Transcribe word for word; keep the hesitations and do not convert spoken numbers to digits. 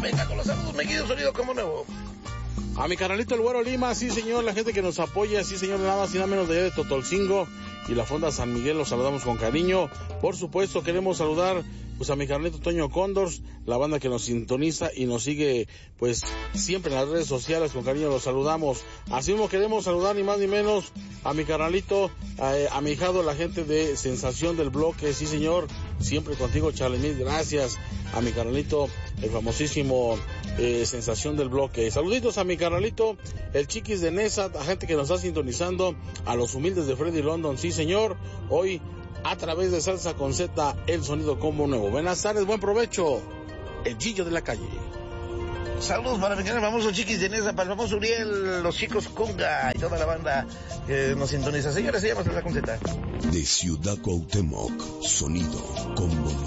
Venga con los saludos, mi querido Sonido Combo Nuevo. A mi carnalito el Güero Lima, sí señor, la gente que nos apoya, sí señor, nada más y nada menos de allá de Totolcingo y la Fonda San Miguel, los saludamos con cariño. Por supuesto, queremos saludar pues a mi carnalito Toño Cóndors, la banda que nos sintoniza y nos sigue pues siempre en las redes sociales, con cariño los saludamos. Así mismo queremos saludar ni más ni menos a mi carnalito, a, a mi hijado, la gente de Sensación del Bloque, sí señor, siempre contigo Charlie, mil gracias. A mi carnalito, el famosísimo eh, Sensación del Bloque. Saluditos a mi carnalito, el Chiquis de Nesa, a gente que nos está sintonizando, a los humildes de Freddy London, sí señor, hoy a través de Salsa con Z, el Sonido Combo Nuevo. Buenas tardes, buen provecho, el Gillo de la Calle. Saludos para mi canal famoso Chiquis de Nesa, para el famoso Uriel, los chicos Conga y toda la banda que nos sintoniza. Señores, se llama Salsa con Z. De Ciudad Cuauhtémoc, Sonido Combo Nuevo.